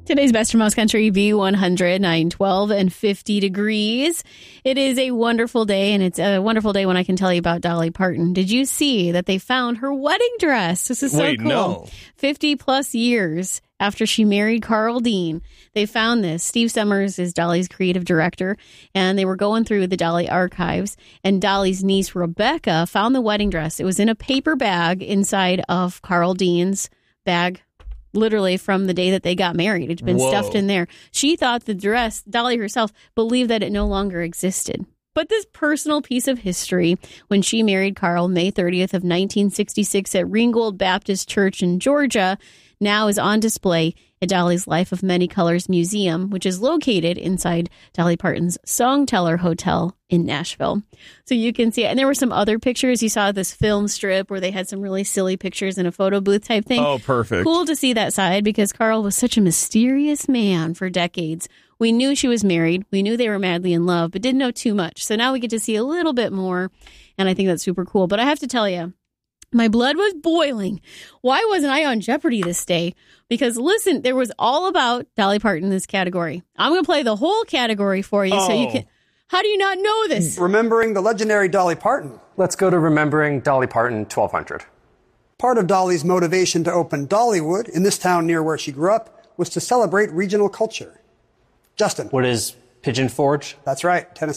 Today's best from Mouse Country, V100, 912 and 50 degrees. It is a wonderful day, and it's a wonderful day when I can tell you about Dolly Parton. Did you see that they found her wedding dress? This is so cool. No. 50 plus years after she married Carl Dean, they found this. Steve Summers is Dolly's creative director, and they were going through the Dolly archives, and Dolly's niece, Rebecca, found the wedding dress. It was in a paper bag inside of Carl Dean's bag, literally from the day that they got married. It's been stuffed in there. She thought the dress, Dolly herself, believed that it no longer existed. But this personal piece of history, when she married Carl May 30th of 1966 at Ringgold Baptist Church in Georgia, now is on display at Dolly's Life of Many Colors Museum, which is located inside Dolly Parton's Songteller Hotel in Nashville. So you can see it. And there were some other pictures. You saw this film strip where they had some really silly pictures in a photo booth type thing. Oh, perfect. Cool to see that side because Carl was such a mysterious man for decades. We knew she was married. We knew they were madly in love, but didn't know too much. So now we get to see a little bit more. And I think that's super cool. But I have to tell you, my blood was boiling. Why wasn't I on Jeopardy this day? Because listen, there was all about Dolly Parton in this category. I'm going to play the whole category for you so you can. How do you not know this? Remembering the legendary Dolly Parton. Let's go to Remembering Dolly Parton 1200. Part of Dolly's motivation to open Dollywood in this town near where she grew up was to celebrate regional culture. Justin. What is Pigeon Forge? That's right, Tennessee.